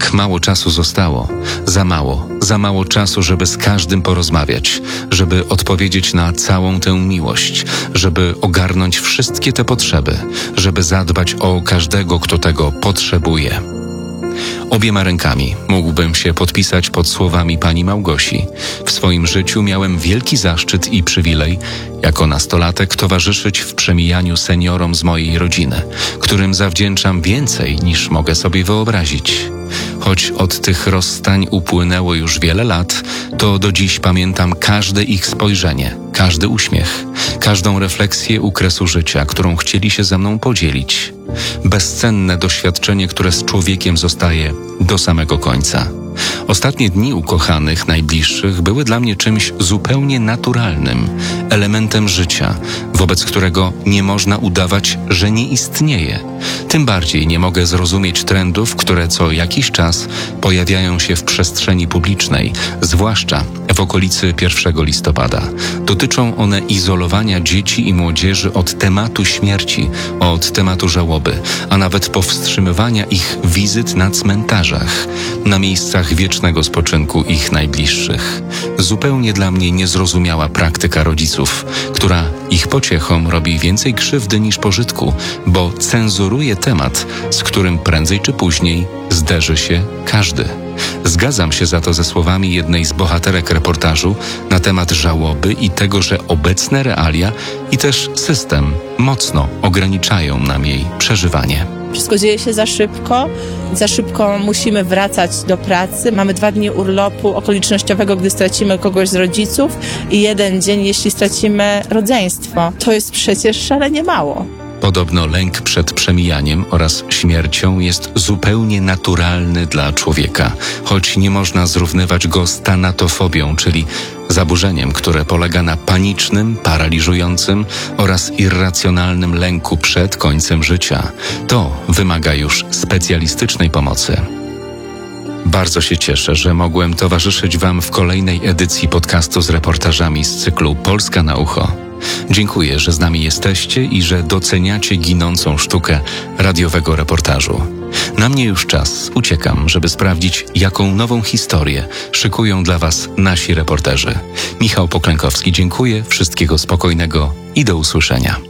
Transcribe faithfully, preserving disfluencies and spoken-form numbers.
Tak mało czasu zostało. Za mało, za mało czasu, żeby z każdym porozmawiać, żeby odpowiedzieć na całą tę miłość, żeby ogarnąć wszystkie te potrzeby, żeby zadbać o każdego, kto tego potrzebuje. Obiema rękami mógłbym się podpisać pod słowami pani Małgosi. W swoim życiu miałem wielki zaszczyt i przywilej jako nastolatek towarzyszyć w przemijaniu seniorom z mojej rodziny, którym zawdzięczam więcej niż mogę sobie wyobrazić. Choć od tych rozstań upłynęło już wiele lat, to do dziś pamiętam każde ich spojrzenie, każdy uśmiech, każdą refleksję u kresu życia, którą chcieli się ze mną podzielić. Bezcenne doświadczenie, które z człowiekiem zostaje do samego końca. Ostatnie dni ukochanych, najbliższych były dla mnie czymś zupełnie naturalnym, elementem życia, wobec którego nie można udawać, że nie istnieje. Tym bardziej nie mogę zrozumieć trendów, które co jakiś czas pojawiają się w przestrzeni publicznej, zwłaszcza w okolicy pierwszego listopada. Dotyczą one izolowania dzieci i młodzieży od tematu śmierci, od tematu żałoby, a nawet powstrzymywania ich wizyt na cmentarzach, na miejscach wiecznego spoczynku ich najbliższych. Zupełnie dla mnie niezrozumiała praktyka rodziców, która ich pociechom robi więcej krzywdy niż pożytku, bo cenzuruje temat, z którym prędzej czy później zderzy się każdy. Zgadzam się za to ze słowami jednej z bohaterek reportażu na temat żałoby i tego, że obecne realia i też system mocno ograniczają nam jej przeżywanie. Wszystko dzieje się za szybko, za szybko musimy wracać do pracy. Mamy dwa dni urlopu okolicznościowego, gdy stracimy kogoś z rodziców i jeden dzień, jeśli stracimy rodzeństwo. To jest przecież szalenie mało. Podobno lęk przed przemijaniem oraz śmiercią jest zupełnie naturalny dla człowieka, choć nie można zrównywać go z tanatofobią, czyli zaburzeniem, które polega na panicznym, paraliżującym oraz irracjonalnym lęku przed końcem życia. To wymaga już specjalistycznej pomocy. Bardzo się cieszę, że mogłem towarzyszyć Wam w kolejnej edycji podcastu z reportażami z cyklu Polska na ucho. Dziękuję, że z nami jesteście i że doceniacie ginącą sztukę radiowego reportażu. Na mnie już czas, uciekam, żeby sprawdzić, jaką nową historię szykują dla Was nasi reporterzy. Michał Poklękowski, dziękuję, wszystkiego spokojnego i do usłyszenia.